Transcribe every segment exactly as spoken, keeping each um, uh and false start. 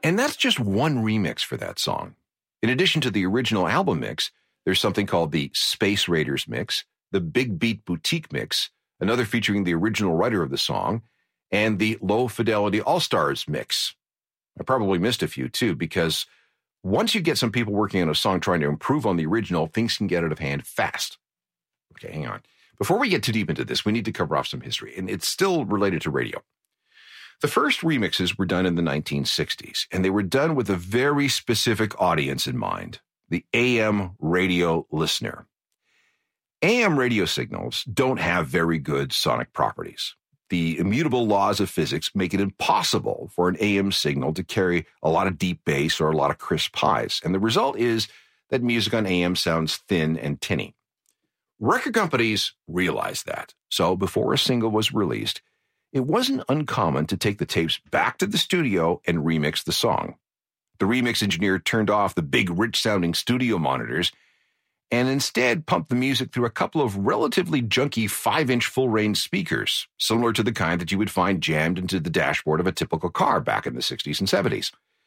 And that's just one remix for that song. In addition to the original album mix, there's something called the Space Raiders mix, the Big Beat Boutique mix, another featuring the original writer of the song, and the Low Fidelity All-Stars mix. I probably missed a few too, because once you get some people working on a song trying to improve on the original, things can get out of hand fast. Okay, hang on. Before we get too deep into this, we need to cover off some history, and it's still related to radio. The first remixes were done in the nineteen sixties, and they were done with a very specific audience in mind, the A M radio listener. A M radio signals don't have very good sonic properties. The immutable laws of physics make it impossible for an A M signal to carry a lot of deep bass or a lot of crisp highs, and the result is that music on A M sounds thin and tinny. Record companies realized that, so before a single was released, it wasn't uncommon to take the tapes back to the studio and remix the song. The remix engineer turned off the big, rich-sounding studio monitors and instead pumped the music through a couple of relatively junky five-inch full-range speakers, similar to the kind that you would find jammed into the dashboard of a typical car back in the sixties and seventies.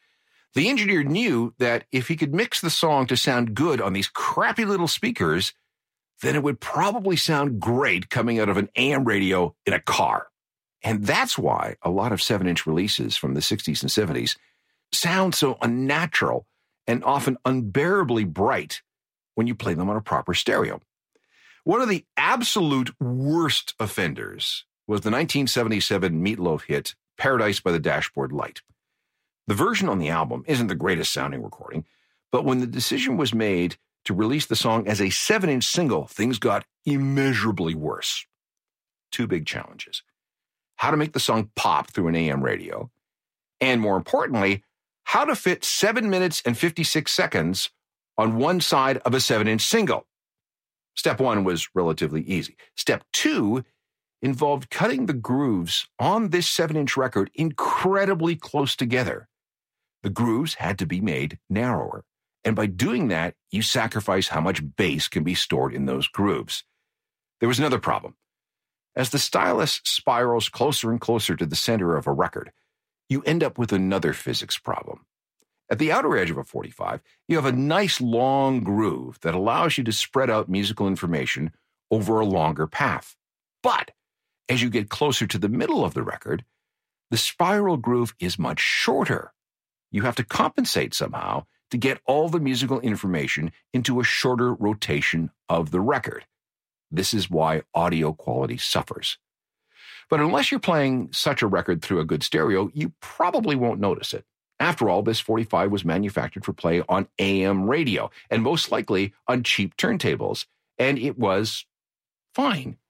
The engineer knew that if he could mix the song to sound good on these crappy little speakers, then it would probably sound great coming out of an A M radio in a car. And that's why a lot of seven-inch releases from the sixties and seventies sound so unnatural and often unbearably bright when you play them on a proper stereo. One of the absolute worst offenders was the nineteen seventy-seven Meatloaf hit, Paradise by the Dashboard Light. The version on the album isn't the greatest sounding recording, but when the decision was made to release the song as a seven-inch single, things got immeasurably worse. Two big challenges: how to make the song pop through an A M radio, and more importantly, how to fit seven minutes and fifty-six seconds on one side of a seven-inch single. Step one was relatively easy. Step two involved cutting the grooves on this seven-inch record incredibly close together. The grooves had to be made narrower, and by doing that, you sacrifice how much bass can be stored in those grooves. There was another problem. As the stylus spirals closer and closer to the center of a record, you end up with another physics problem. At the outer edge of a forty-five, you have a nice long groove that allows you to spread out musical information over a longer path. But as you get closer to the middle of the record, the spiral groove is much shorter. You have to compensate somehow to get all the musical information into a shorter rotation of the record. This is why audio quality suffers. But unless you're playing such a record through a good stereo, you probably won't notice it. After all, this forty-five was manufactured for play on A M radio, and most likely on cheap turntables, and it was fine.